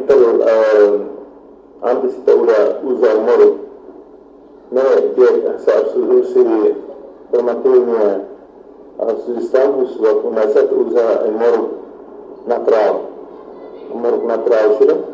Pero antes kita udah usar o moro, né? Dia se permanternya estamos a começar a usar o moro natural sudah.